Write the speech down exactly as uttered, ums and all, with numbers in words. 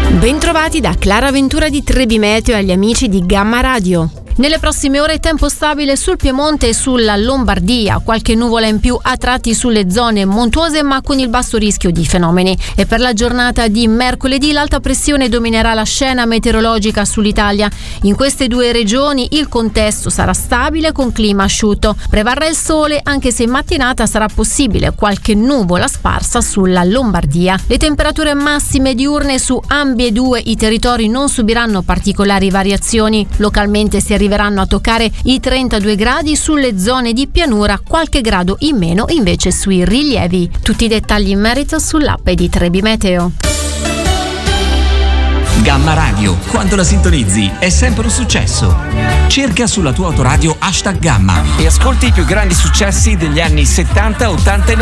Bentrovati da Clara Ventura di Trebi Meteo e agli amici di Gamma Radio. Nelle prossime ore tempo stabile sul Piemonte e sulla Lombardia, qualche nuvola in più a tratti sulle zone montuose ma con il basso rischio di fenomeni. E per la giornata di mercoledì l'alta pressione dominerà la scena meteorologica sull'Italia. In queste due regioni il contesto sarà stabile con clima asciutto. Prevarrà il sole anche se in mattinata sarà possibile qualche nuvola sparsa sulla Lombardia. Le temperature massime diurne su ambedue i territori non subiranno particolari variazioni. Localmente si arriveranno a toccare i trentadue gradi sulle zone di pianura, qualche grado in meno invece sui rilievi. Tutti i dettagli in merito sull'app di Trebi Meteo. Gamma Radio, quando la sintonizzi è sempre un successo. Cerca sulla tua autoradio hashtag Gamma e ascolti i più grandi successi degli anni settanta, ottanta e novanta.